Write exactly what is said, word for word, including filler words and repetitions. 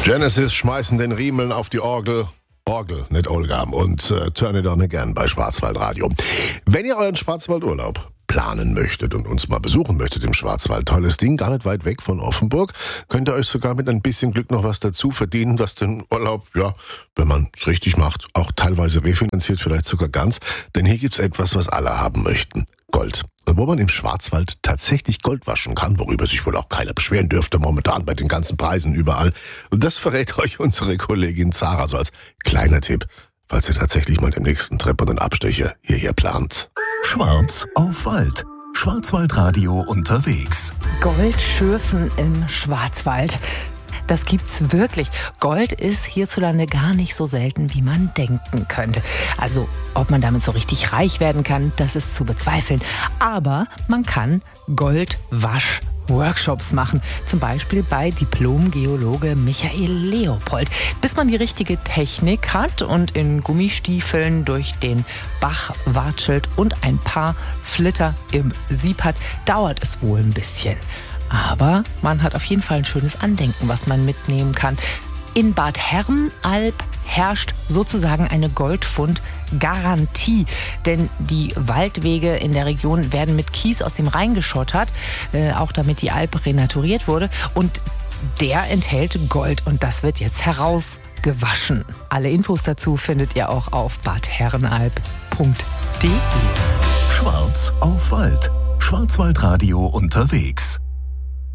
Genesis schmeißen den Riemeln auf die Orgel. Orgel, nicht Olga. Und äh, Turn It On Again bei Schwarzwaldradio. Wenn ihr euren Schwarzwaldurlaub planen möchtet und uns mal besuchen möchtet im Schwarzwald, tolles Ding, gar nicht weit weg von Offenburg, könnt ihr euch sogar mit ein bisschen Glück noch was dazu verdienen, was den Urlaub, ja, wenn man es richtig macht, auch teilweise refinanziert, vielleicht sogar ganz. Denn hier gibt's etwas, was alle haben möchten. Gold. Wo man im Schwarzwald tatsächlich Gold waschen kann, worüber sich wohl auch keiner beschweren dürfte momentan bei den ganzen Preisen überall. Und das verrät euch unsere Kollegin Zara, so als kleiner Tipp, falls ihr tatsächlich mal den nächsten Trip und den Abstecher hierher plant. Schwarz auf Wald. Schwarzwaldradio unterwegs. Gold schürfen im Schwarzwald. Das gibt's wirklich. Gold ist hierzulande gar nicht so selten, wie man denken könnte. Also, ob man damit so richtig reich werden kann, das ist zu bezweifeln. Aber man kann Goldwasch-Workshops machen. Zum Beispiel bei Diplom-Geologe Michael Leopold. Bis man die richtige Technik hat und in Gummistiefeln durch den Bach watschelt und ein paar Flitter im Sieb hat, dauert es wohl ein bisschen. Aber man hat auf jeden Fall ein schönes Andenken, was man mitnehmen kann. In Bad Herrenalb herrscht sozusagen eine Goldfund-Garantie. Denn die Waldwege in der Region werden mit Kies aus dem Rhein geschottert, äh, auch damit die Alp renaturiert wurde. Und der enthält Gold und das wird jetzt herausgewaschen. Alle Infos dazu findet ihr auch auf bad herrenalb punkt de. Schwarz auf Wald. Schwarzwaldradio unterwegs.